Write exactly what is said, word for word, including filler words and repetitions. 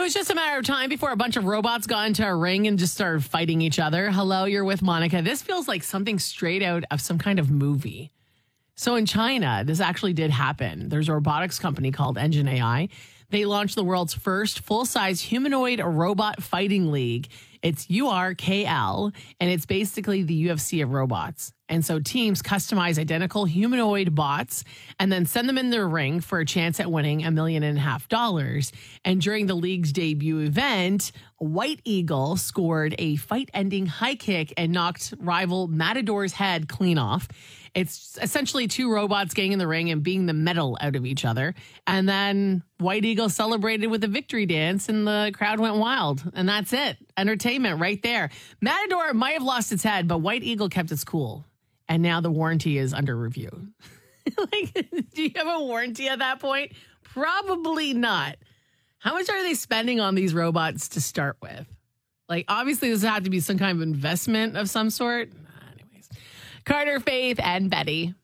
was just a matter of time before a bunch of robots got into a ring and just started fighting each other. Hello, you're with Monica. This feels like something straight out of some kind of movie. So in China, this actually did happen. There's a robotics company called Engine A I. They launched the world's first full-size humanoid robot fighting league. It's U R K L, and it's basically the U F C of robots. And so teams customize identical humanoid bots and then send them in their ring for a chance at winning a million and a half dollars. And during the league's debut event, White Eagle scored a fight-ending high kick and knocked rival Matador's head clean off. It's essentially two robots getting in the ring and beating the metal out of each other. And then White Eagle celebrated with a victory dance and the crowd went wild. And that's it. Entertainment right there. Matador might have lost its head, but White Eagle kept its cool. And now the warranty is under review. Like, do you have a warranty at that point? Probably not. How much are they spending on these robots to start with? Like, obviously, this has to be some kind of investment of some sort. Anyways, Carter, Faith, and Betty.